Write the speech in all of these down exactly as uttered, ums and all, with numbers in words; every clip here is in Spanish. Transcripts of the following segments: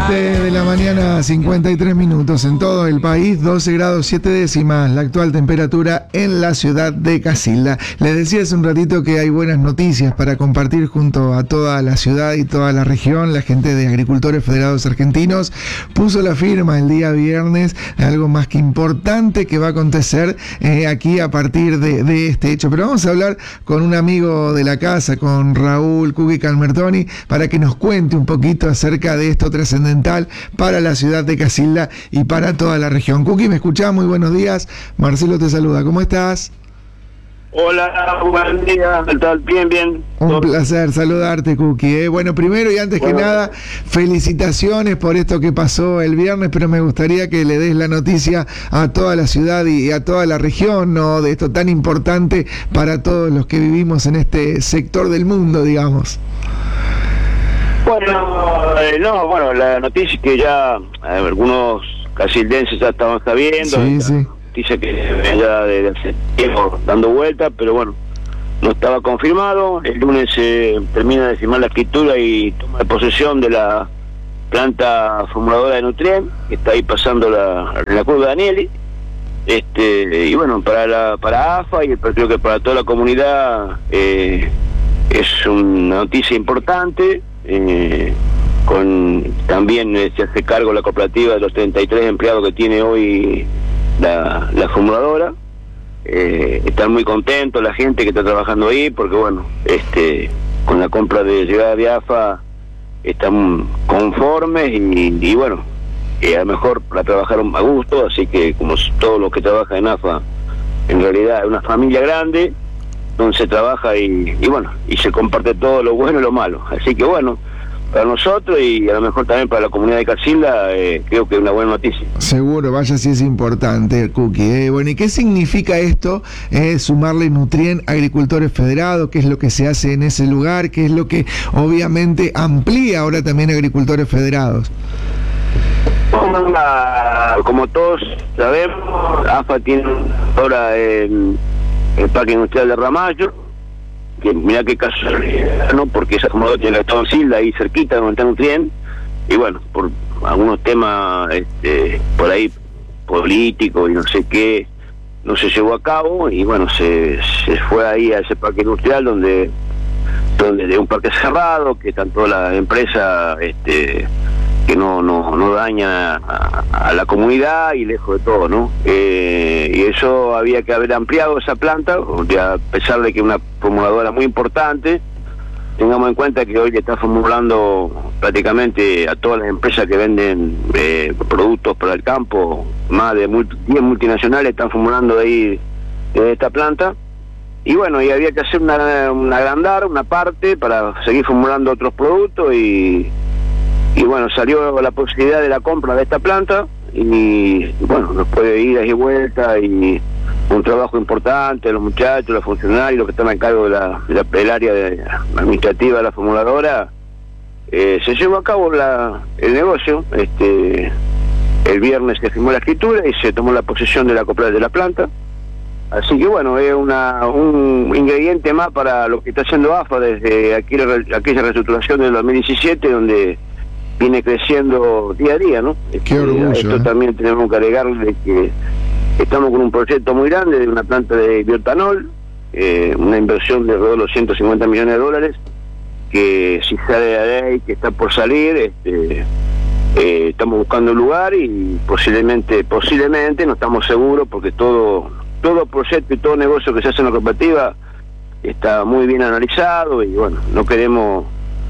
siete de la mañana, cincuenta y tres minutos en todo el país, doce grados siete décimas, la actual temperatura en la ciudad de Casilda. Les decía hace un ratito que hay buenas noticias para compartir junto a toda la ciudad y toda la región. La gente de Agricultores Federados Argentinos puso la firma el día viernes de algo más que importante que va a acontecer eh, aquí a partir de, de este hecho. Pero vamos a hablar con un amigo de la casa, con Raúl Cookie Calmertoni, para que nos cuente un poquito acerca de esto trascendental para la ciudad de Casilda y para toda la región. Cookie, ¿me escuchás? Muy buenos días. Marcelo te saluda. ¿Cómo estás? Hola, buen día. ¿Qué tal? Bien, bien. Un placer saludarte, Cookie. ¿eh? Bueno, primero y antes bueno. que nada, felicitaciones por esto que pasó el viernes, pero me gustaría que le des la noticia a toda la ciudad y a toda la región, ¿no? De esto tan importante para todos los que vivimos en este sector del mundo, digamos. Bueno, eh, no, bueno, la noticia que ya eh, algunos casildenses ya estaban sabiendo, sí, sí. Noticia que venía de hace tiempo dando vueltas, pero bueno, no estaba confirmado. El lunes se eh, termina de firmar la escritura y toma de posesión de la planta formuladora de Nutrien, que está ahí pasando la, la curva de Danieli. Este, y bueno, para la para A F A y creo que para toda la comunidad eh, es una noticia importante. Eh, con también eh, se hace cargo la cooperativa de los treinta y tres empleados que tiene hoy la, la formuladora. Eh, están muy contentos la gente que está trabajando ahí, porque bueno, este con la compra de llegada de A F A están conformes y, y bueno, eh, a lo mejor la trabajaron a gusto, así que como todos los que trabajan en A F A, en realidad es una familia grande donde se trabaja y, y bueno, y se comparte todo lo bueno y lo malo. Así que bueno, para nosotros y a lo mejor también para la comunidad de Casilda, eh, creo que es una buena noticia. Seguro, vaya si es importante, Cookie. Eh. Bueno, ¿y qué significa esto? Eh, sumarle Nutrien Agricultores Federados, ¿qué es lo que se hace en ese lugar? ¿Qué es lo que obviamente amplía ahora también Agricultores Federados? Como todos sabemos, A F A tiene ahora el, el Parque Industrial de Ramallo, que mirá qué caso, ¿no? Porque esa acomodadora tiene estado en Silda, ahí cerquita, donde está Nutrien, y bueno, por algunos temas este, por ahí políticos y no sé qué, no se llevó a cabo, y bueno, se, se fue ahí a ese parque industrial donde donde de un parque cerrado, que están todas las empresas este, que no, no, no daña a, a la comunidad y lejos de todo, ¿no? Eh, y eso había que haber ampliado esa planta, porque a pesar de que es una formuladora muy importante, tengamos en cuenta que hoy le está formulando prácticamente a todas las empresas que venden eh, productos para el campo, más de multi, diez multinacionales están formulando de ahí de esta planta. Y bueno, y había que hacer una, una agrandar, una parte para seguir formulando otros productos y... Y bueno, salió la posibilidad de la compra de esta planta y bueno, nos puede ir y vuelta y un trabajo importante, los muchachos, los funcionarios, los que están a cargo de la, de la, del área de, administrativa de la formuladora, eh, se llevó a cabo la, el negocio. Este, el viernes se firmó la escritura y se tomó la posesión de la compra de la planta. Así que bueno, es una, un ingrediente más para lo que está haciendo A F A desde aquella, aquella reestructuración del dos mil diecisiete, donde viene creciendo día a día, ¿no? Qué orgullo. Esto eh. también tenemos que agregarle que estamos con un proyecto muy grande de una planta de bioetanol, eh, una inversión de alrededor de los ciento cincuenta millones de dólares, que si sale de la ley, que está por salir, este, eh, estamos buscando un lugar y posiblemente, posiblemente, no estamos seguros, porque todo, todo proyecto y todo negocio que se hace en la cooperativa está muy bien analizado y bueno, no queremos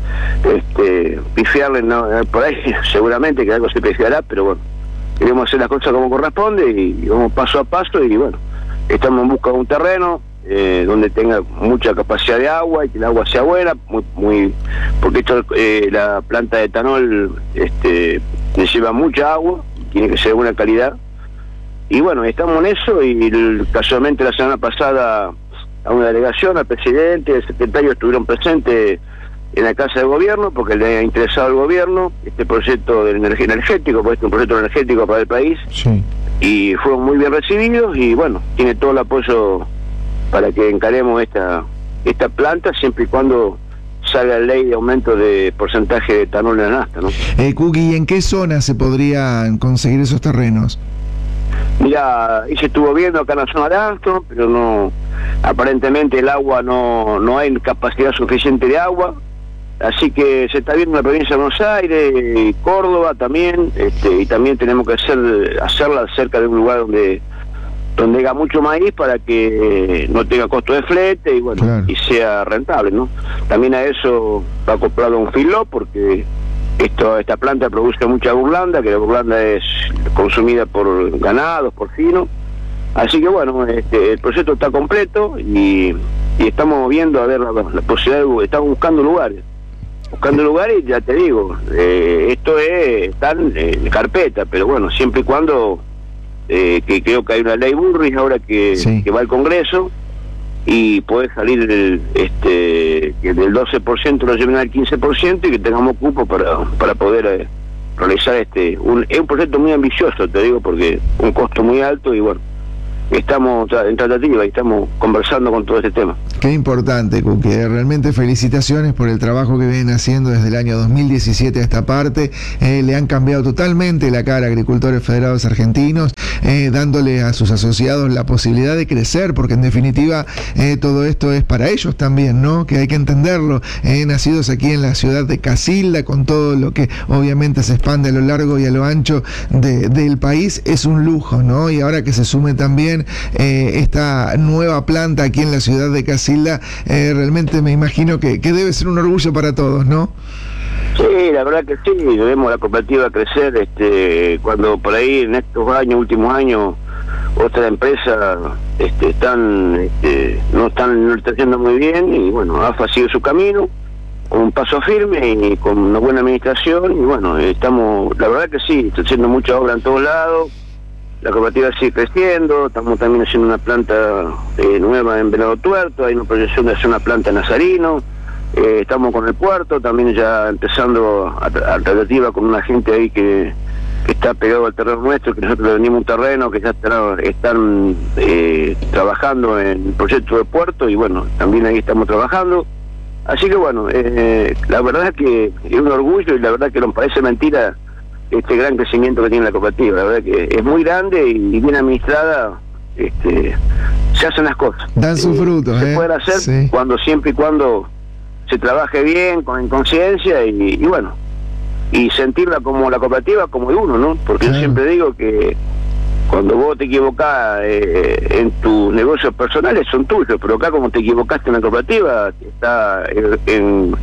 este pifiarle, no, por ahí seguramente que algo se pifiará, pero bueno, queremos hacer las cosas como corresponde y, y vamos paso a paso y bueno, estamos en busca de un terreno eh, donde tenga mucha capacidad de agua y que el agua sea buena, muy, muy porque esto eh, la planta de etanol este le lleva mucha agua, tiene que ser de buena calidad y bueno, estamos en eso y el, casualmente la semana pasada a una delegación, al presidente, el secretario estuvieron presentes en la Casa de Gobierno, porque le ha interesado al gobierno este proyecto del energético, porque es un proyecto energético para el país, sí. Y fueron muy bien recibidos, y bueno, tiene todo el apoyo para que encaremos esta esta planta, siempre y cuando salga la ley de aumento de porcentaje de etanol en la nafta, ¿no? Eh, Cookie, ¿y en qué zona se podrían conseguir esos terrenos? Mira, y se estuvo viendo acá en la zona de Alto, pero no, aparentemente el agua no, no hay capacidad suficiente de agua, así que se está viendo en la provincia de Buenos Aires, Córdoba también, este, y también tenemos que hacer hacerla cerca de un lugar donde donde haya mucho maíz para que no tenga costo de flete y bueno, claro, y sea rentable, ¿no? También a eso va acoplado un feedlot porque esto, esta planta produce mucha burlanda, que la burlanda es consumida por ganados, porcinos, así que bueno, este, el proyecto está completo y, y estamos viendo a ver la, la posibilidad de, estamos buscando lugares, buscando lugares y ya te digo, eh, esto es, están en carpeta, pero bueno, siempre y cuando Eh, que creo que hay una ley Burris ahora que, sí. que va al Congreso y puede salir el, este que del doce por ciento lo lleven al quince por ciento y que tengamos cupo para para poder eh, realizar este un, es un proyecto muy ambicioso, te digo, porque un costo muy alto y bueno, estamos en tratativa y estamos conversando con todo este tema. Qué importante, Cookie. Realmente felicitaciones por el trabajo que vienen haciendo desde el año dos mil diecisiete a esta parte. Eh, le han cambiado totalmente la cara a Agricultores Federados Argentinos, eh, dándole a sus asociados la posibilidad de crecer, porque en definitiva eh, todo esto es para ellos también, ¿no? Que hay que entenderlo. Eh, nacidos aquí en la ciudad de Casilda, con todo lo que obviamente se expande a lo largo y a lo ancho de, del país, es un lujo, ¿no? Y ahora que se sume también Eh, esta nueva planta aquí en la ciudad de Casilda, eh, realmente me imagino que, que debe ser un orgullo para todos, ¿no? Sí, la verdad que sí, vemos la cooperativa crecer, este, cuando por ahí en estos años, últimos años, otras empresas este, están, este, no están, no están haciendo muy bien y bueno, A F A sigue su camino con un paso firme y con una buena administración y bueno, estamos, la verdad que sí, está haciendo mucha obra en todos lados. La cooperativa sigue creciendo, estamos también haciendo una planta eh, nueva en Venado Tuerto, hay una proyección de hacer una planta en Nazarino, eh, estamos con el puerto, también ya empezando a, a tratativa con una gente ahí que, que está pegado al terreno nuestro, que nosotros le venimos un terreno, que ya están, están eh, trabajando en el proyecto de puerto y bueno, también ahí estamos trabajando. Así que bueno, eh, la verdad es que es un orgullo y la verdad que nos parece mentira este gran crecimiento que tiene la cooperativa. La verdad que es muy grande y bien administrada, este, se hacen las cosas. Dan sus frutos. Se eh. pueden hacer sí. cuando siempre y cuando se trabaje bien, con conciencia y, y bueno, y sentirla como la cooperativa como de uno, ¿no? Porque claro, yo siempre digo que cuando vos te equivocás eh, en tus negocios personales son tuyos, pero acá como te equivocaste en la cooperativa, está en, en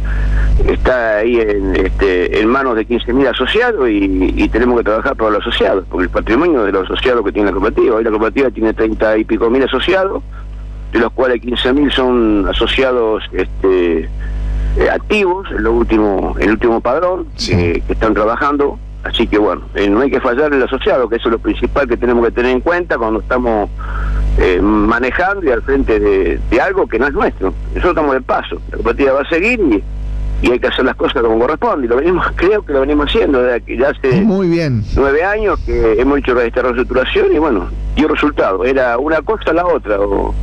está ahí en, este, en manos de quince mil asociados y, y tenemos que trabajar para los asociados, porque el patrimonio de los asociados que tiene la cooperativa, hoy la cooperativa tiene treinta y pico mil asociados, de los cuales quince mil son asociados este, eh, activos, en, lo último, en el último padrón, sí. eh, que están trabajando. Así que bueno, eh, no hay que fallar el asociado, que eso es lo principal que tenemos que tener en cuenta cuando estamos eh, manejando y al frente de, de algo que no es nuestro. Nosotros estamos de paso, la cooperativa va a seguir y, y hay que hacer las cosas como corresponde. Y lo venimos, creo que lo venimos haciendo desde ya hace Muy bien. nueve años que hemos hecho esta reestructuración y bueno, dio resultado. Era una cosa la otra, o,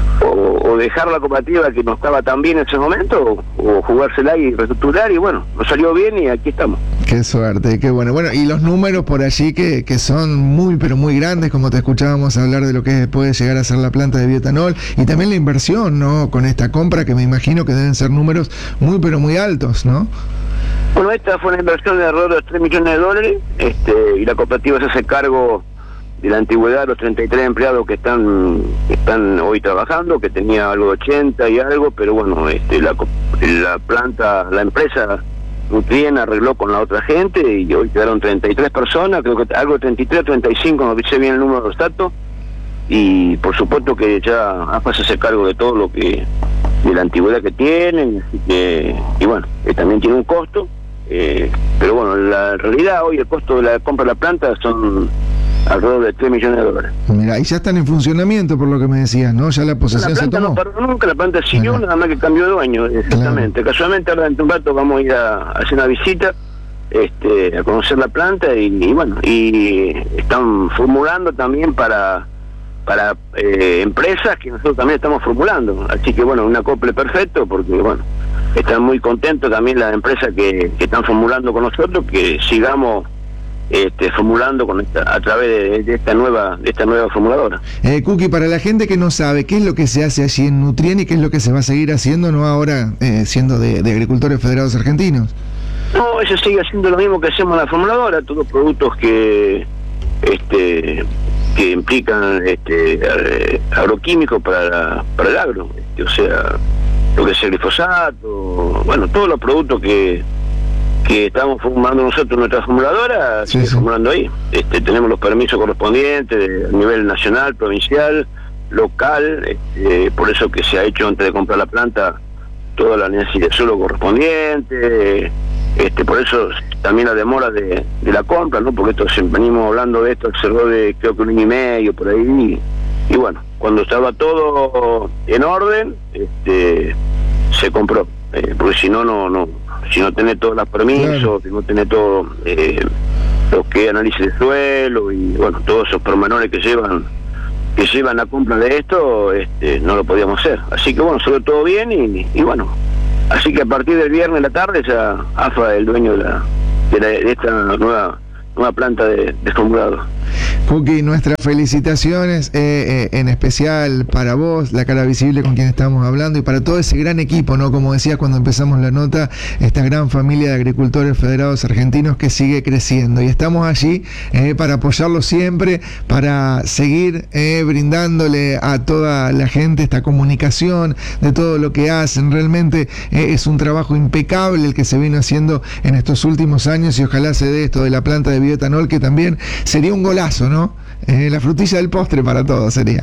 o, o dejar la cooperativa que no estaba tan bien en ese momento, o, o jugársela y reestructurar y bueno, nos salió bien y aquí estamos. Qué suerte, qué bueno. Bueno, y los números por allí que, que son muy, pero muy grandes, como te escuchábamos hablar de lo que puede llegar a ser la planta de bioetanol, y también la inversión, ¿no? Con esta compra, que me imagino que deben ser números muy, pero muy altos, ¿no? Bueno, esta fue una inversión de alrededor de tres millones de dólares, este, y la cooperativa se hace cargo de la antigüedad de los treinta y tres empleados que están que están hoy trabajando, que tenía algo de ochenta y algo, pero bueno, este, la, la planta, la empresa Nutrien arregló con la otra gente y hoy quedaron treinta y tres personas, creo que algo de treinta y tres, treinta y cinco, no sé bien el número de los datos, y por supuesto que ya A F A se hace cargo de todo lo que, de la antigüedad que tienen, así que, y bueno, eh, también tiene un costo, eh, pero bueno, la realidad hoy el costo de la compra de la planta son alrededor de tres millones de dólares. Mira, y ya están en funcionamiento por lo que me decías, ¿no? Ya la posesión la planta se tomó. No paró nunca, la planta siguió, bueno, nada más que cambió de dueño, exactamente. Claro. Casualmente ahora dentro de un rato vamos a ir a, a hacer una visita, este, a conocer la planta y, y bueno, y están formulando también para para eh, empresas que nosotros también estamos formulando, así que bueno, un acople perfecto porque bueno, están muy contentos también las empresas que, que están formulando con nosotros, que sigamos Este, formulando con esta, a través de, de esta nueva de esta nueva formuladora. Eh, Cookie, para la gente que no sabe qué es lo que se hace allí en Nutrien y qué es lo que se va a seguir haciendo, no ahora eh, siendo de, de Agricultores Federados Argentinos. No, eso sigue haciendo lo mismo que hacemos en la formuladora, todos los productos que este que implican este eh, agroquímicos para la, para el agro, este, o sea, lo que es el glifosato, bueno, todos los productos que que estamos formulando nosotros en nuestra formuladora, sí, sigue sí. formulando ahí. Este, tenemos los permisos correspondientes de, a nivel nacional, provincial, local, este, por eso que se ha hecho antes de comprar la planta toda la análisis de suelo correspondiente, este, por eso también la demora de, de la compra, ¿no? Porque esto, venimos hablando de esto, cerró de creo que un año y medio por ahí, y, y bueno, cuando estaba todo en orden, este, se compró, eh, porque si no, no, no si no tenés todos los permisos, claro. Si no tenés todo eh, lo que es análisis de suelo y bueno, todos esos pormenores que llevan que llevan la compra de esto, este, no lo podíamos hacer. Así que bueno, salió todo bien y, y bueno, así que a partir del viernes en la tarde ya A F A, el dueño de, la, de, la, de esta nueva nueva planta de, de formulado. Cookie, nuestras felicitaciones, eh, eh, en especial para vos, la cara visible con quien estamos hablando, y para todo ese gran equipo, ¿no? Como decías cuando empezamos la nota, esta gran familia de agricultores federados argentinos que sigue creciendo. Y estamos allí eh, para apoyarlo siempre, para seguir eh, brindándole a toda la gente esta comunicación de todo lo que hacen. Realmente eh, es un trabajo impecable el que se viene haciendo en estos últimos años, y ojalá se dé esto de la planta de bioetanol, que también sería un golazo, ¿no? Eh, la frutilla del postre para todos sería.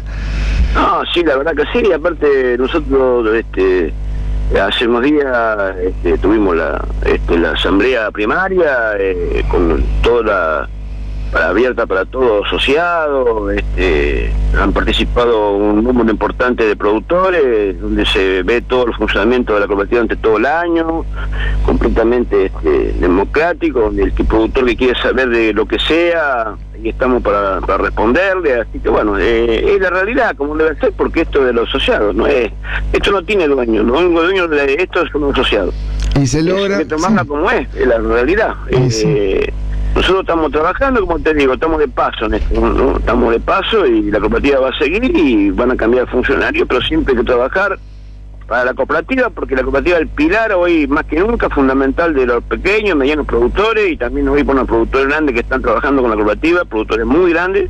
No, sí, la verdad que sí. Y aparte nosotros, este, hace unos días este, tuvimos la, este, la asamblea primaria eh, con toda la para, abierta para todos asociados. Este, han participado un número importante de productores, donde se ve todo el funcionamiento de la cooperativa durante todo el año, completamente este, democrático, donde el que productor que quiere saber de lo que sea, y estamos para, para responderle. Así que bueno, eh, es la realidad como debe ser, porque esto de los asociados no es, esto no tiene dueño, lo único dueño de esto son los asociados, y se logra, hay que tomarla sí. como es, es la realidad. Sí, sí. Eh, nosotros estamos trabajando, como te digo, estamos de paso en esto, ¿no? Estamos de paso y la cooperativa va a seguir y van a cambiar funcionarios, pero siempre hay que trabajar para la cooperativa, porque la cooperativa es el pilar hoy más que nunca fundamental de los pequeños, medianos productores, y también hoy por los productores grandes que están trabajando con la cooperativa, productores muy grandes.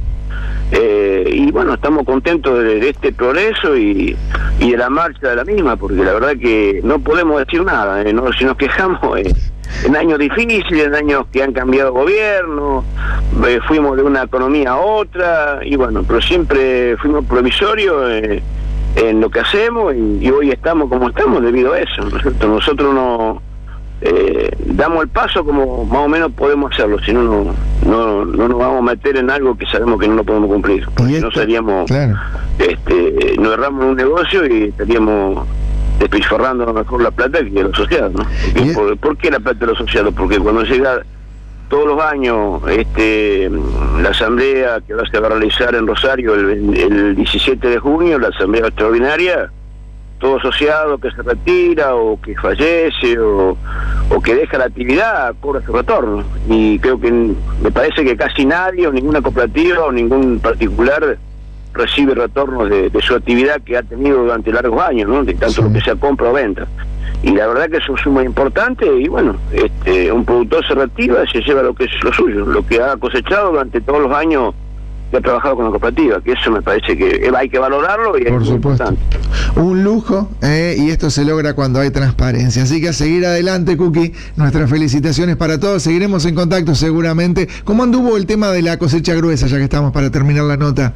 Eh, y bueno, estamos contentos de, de este progreso y, y de la marcha de la misma, porque la verdad que no podemos decir nada, eh, no, si nos quejamos eh, en años difíciles, en años que han cambiado gobierno, eh, fuimos de una economía a otra, y bueno, pero siempre fuimos provisorios eh, en lo que hacemos, y, y hoy estamos como estamos debido a eso, ¿no es cierto? Nosotros no eh, damos el paso como más o menos podemos hacerlo, si no, no, no, no nos vamos a meter en algo que sabemos que no lo podemos cumplir, porque no seríamos, claro. este, nos erramos en un negocio y estaríamos despilfarrando a lo mejor la plata que los asociados, ¿no? Porque, ¿por, ¿Por qué la plata de los asociados? Porque cuando llega todos los años este la asamblea que se va a realizar en Rosario el, el diecisiete de junio, la asamblea extraordinaria, todo asociado que se retira o que fallece o, o que deja la actividad cobra su retorno, y creo que me parece que casi nadie o ninguna cooperativa o ningún particular recibe retornos de, de su actividad que ha tenido durante largos años, ¿no? De tanto sí. lo que sea compra o venta. Y la verdad que eso es muy importante, y bueno, este un productor se retira y se lleva lo que es lo suyo, lo que ha cosechado durante todos los años que ha trabajado con la cooperativa, que eso me parece que hay que valorarlo y es muy importante. Un lujo, eh, y esto se logra cuando hay transparencia. Así que a seguir adelante, Cookie. Nuestras felicitaciones para todos. Seguiremos en contacto seguramente. ¿Cómo anduvo el tema de la cosecha gruesa, ya que estamos para terminar la nota?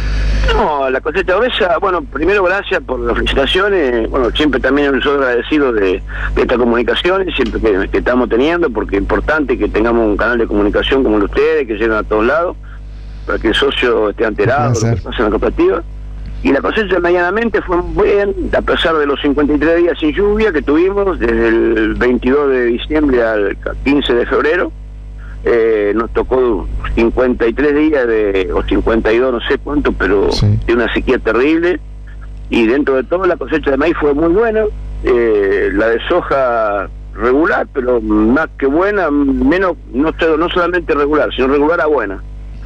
No, la cosecha gruesa, bueno, primero gracias por las felicitaciones. Bueno, siempre también soy agradecido de, de estas comunicaciones, siempre que, que estamos teniendo, porque es importante que tengamos un canal de comunicación como el de ustedes, que lleguen a todos lados, para que el socio esté enterado de lo que pasa en la cooperativa. Y la cosecha medianamente fue muy bien, a pesar de los cincuenta y tres días sin lluvia que tuvimos, desde el veintidós de diciembre al quince de febrero. Eh, nos tocó cincuenta y tres días de, o cincuenta y dos, no sé cuánto, pero sí. de una sequía terrible, y dentro de todo la cosecha de maíz fue muy buena, eh, la de soja regular, pero más que buena, menos, no, no solamente regular, sino regular a buena.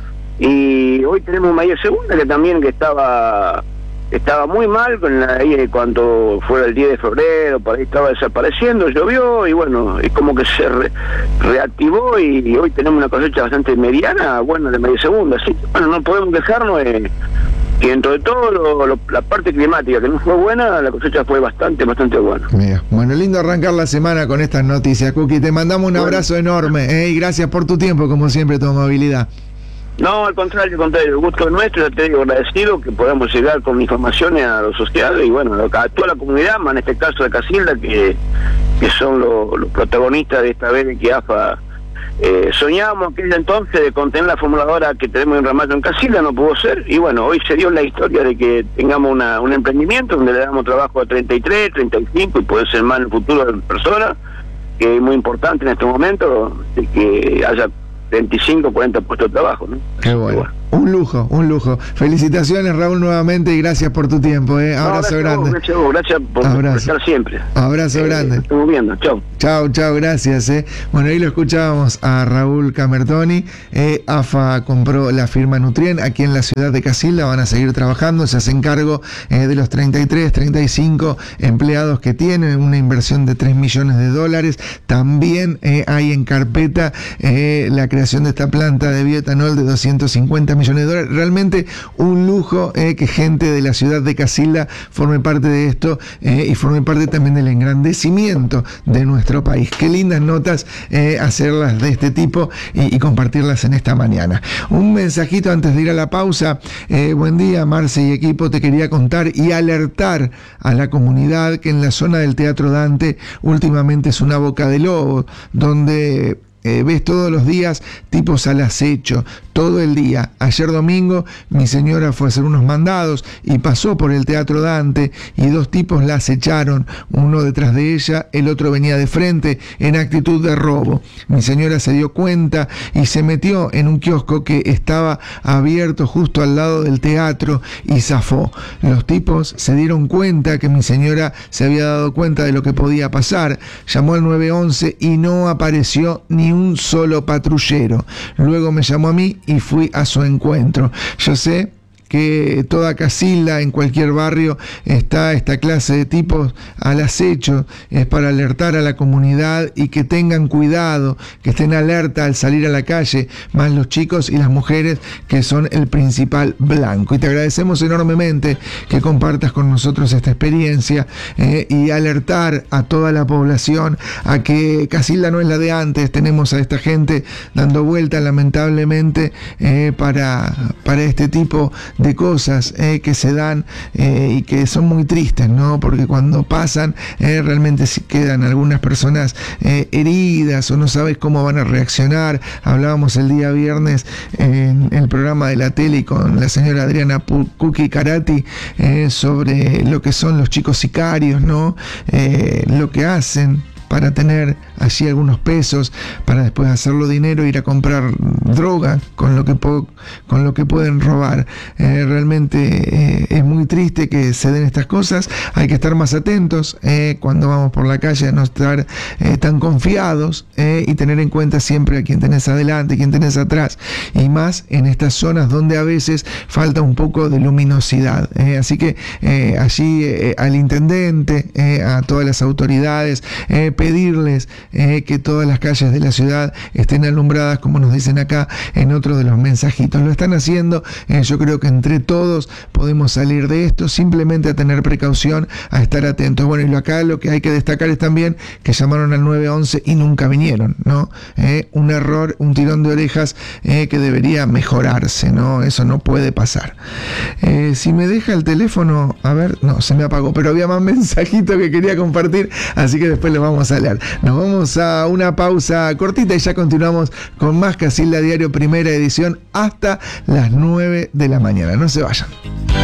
Y hoy tenemos maíz segunda, que también que estaba estaba muy mal con la, ahí cuando fue el diez de febrero, por ahí estaba desapareciendo, llovió y bueno, es como que se re, reactivó y, y hoy tenemos una cosecha bastante mediana, buena de maíz segunda. Así que bueno, no podemos quejarnos eh, que dentro de todo lo, lo, la parte climática que no fue buena, la cosecha fue bastante, bastante buena. Mira, bueno, lindo arrancar la semana con estas noticias, Cookie. Te mandamos un bueno. abrazo enorme eh, y gracias por tu tiempo, como siempre, tu amabilidad. No, al contrario, al contrario, el gusto es nuestro, ya te digo, agradecido que podamos llegar con informaciones a los sociales y bueno, a toda la comunidad, más en este caso de Casilda, que, que son los, los protagonistas de esta vez que A F A eh, soñábamos aquel entonces de contener la formuladora que tenemos en Ramallo en Casilda, no pudo ser, y bueno, hoy se dio la historia de que tengamos una, un emprendimiento donde le damos trabajo a treinta y tres, treinta y cinco y puede ser más en el futuro de personas, que es muy importante en este momento, de que haya veinticinco, cuarenta puestos de trabajo, ¿no? Qué bueno. bueno. Un lujo, un lujo. Felicitaciones, Raúl, nuevamente y gracias por tu tiempo. ¿eh? Abrazo no, gracias grande. Vos, gracias, vos, gracias por, por estar siempre. Abrazo eh, grande. Estamos viendo, chao. Chao, chao, gracias. ¿eh? Bueno, ahí lo escuchábamos a Raúl Camertoni. Eh, A F A compró la firma Nutrien aquí en la ciudad de Casilda. Van a seguir trabajando. Se hacen cargo eh, de los treinta y tres, treinta y cinco empleados que tienen, una inversión de tres millones de dólares. También eh, hay en carpeta eh, la creación de esta planta de bioetanol de doscientos cincuenta millones de dólares. Realmente un lujo eh, que gente de la ciudad de Casilda forme parte de esto eh, y forme parte también del engrandecimiento de nuestro país. Qué lindas notas eh, hacerlas de este tipo y, y compartirlas en esta mañana. Un mensajito antes de ir a la pausa. Eh, buen día, Marce y equipo. Te quería contar y alertar a la comunidad que en la zona del Teatro Dante últimamente es una boca de lobo, donde Eh, ves todos los días tipos al acecho, todo el día. Ayer domingo mi señora fue a hacer unos mandados y pasó por el Teatro Dante y dos tipos la acecharon, uno detrás de ella, el otro venía de frente en actitud de robo. Mi señora se dio cuenta y se metió en un kiosco que estaba abierto justo al lado del teatro y zafó. Los tipos se dieron cuenta que mi señora se había dado cuenta de lo que podía pasar, llamó al nueve once y no apareció ni un solo patrullero. Luego me llamó a mí y fui a su encuentro. Yo sé que toda Casilda, en cualquier barrio, está esta clase de tipos al acecho. Es para alertar a la comunidad y que tengan cuidado, que estén alerta al salir a la calle, más los chicos y las mujeres que son el principal blanco. Y te agradecemos enormemente que compartas con nosotros esta experiencia eh, y alertar a toda la población a que Casilda no es la de antes. Tenemos a esta gente dando vuelta lamentablemente eh, para, para este tipo de de cosas eh, que se dan eh, y que son muy tristes, ¿no? Porque cuando pasan eh, realmente si quedan algunas personas eh, heridas o no sabes cómo van a reaccionar. Hablábamos el día viernes en el programa de la tele con la señora Adriana Cookie Karati eh, sobre lo que son los chicos sicarios, ¿no? Eh, lo que hacen para tener allí algunos pesos, para después hacerlo dinero, ir a comprar droga con lo que, po- con lo que pueden robar. Eh, realmente eh, es muy triste que se den estas cosas. Hay que estar más atentos eh, cuando vamos por la calle, a no estar eh, tan confiados eh, y tener en cuenta siempre a quien tenés adelante, a quien tenés atrás, y más en estas zonas donde a veces falta un poco de luminosidad. Eh, así que eh, allí eh, al intendente, eh, a todas las autoridades, eh, pedirles eh, que todas las calles de la ciudad estén alumbradas, como nos dicen acá en otro de los mensajitos. Lo están haciendo, eh, yo creo que entre todos podemos salir de esto, simplemente a tener precaución, a estar atentos. Bueno, y lo acá lo que hay que destacar es también que llamaron al nueve once y nunca vinieron, ¿no? Eh, un error, un tirón de orejas eh, que debería mejorarse, ¿no? Eso no puede pasar. Eh, si me deja el teléfono, a ver, no, se me apagó, pero había más mensajitos que quería compartir, así que después lo vamos a leer. Nos vamos a una pausa cortita y ya continuamos con más Casilda Diario, primera edición, hasta las nueve de la mañana. No se vayan.